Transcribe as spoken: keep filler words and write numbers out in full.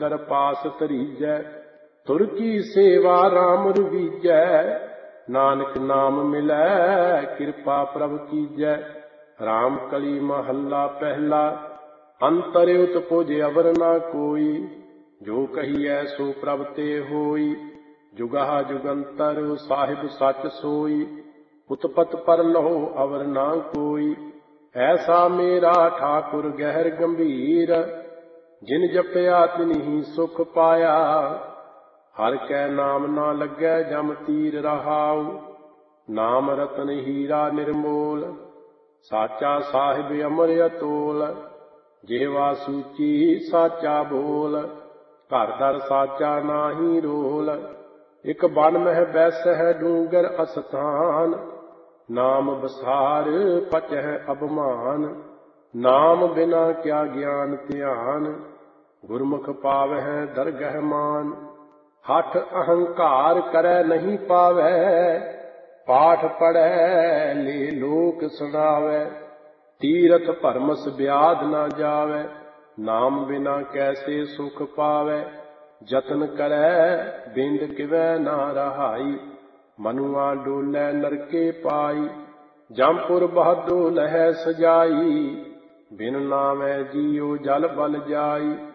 दर पास तरीजै। तुर की सेवा राम रवीजै, नानक नाम मिलै कृपा प्रभ कीजै। राम कली महला पहला, अंतर उत्पुज अवर न कोई। जो कहिए सो प्रभ ते होई, जुगा जुगंतर साहिब सच सोई। उत्पत पर लहो अवर ना कोई, ऐसा मेरा ठाकुर गहर गंभीर। जिन जपया तिन ही सुख पाया, हर कै नाम ना लगै जम तीर रहाऊ। नाम रतन हीरा निर्मोल, साचा साहिब अमर अतोल। जेवा सूची साचा बोल, घर दर साचा नाही रोल। इक बन मह बैस है डूंगर अस्थान, नाम बसार पचह अबमान। नाम बिना क्या ज्ञान ध्यान, गुरमुख पावह दरगह मान। हठ अहंकार करै नहीं पावै, पाठ पढ़ै ले लोक सुनावै। तीरथ भरमस ब्याध न जावै, नाम बिना कैसे सुख पावै। जतन करै बिंद किवै ना रहाई, मनुआ डोलै नरके पाई। जमपुर बहदो लहै सजाई, बिन नामै जियो जल बल जाई।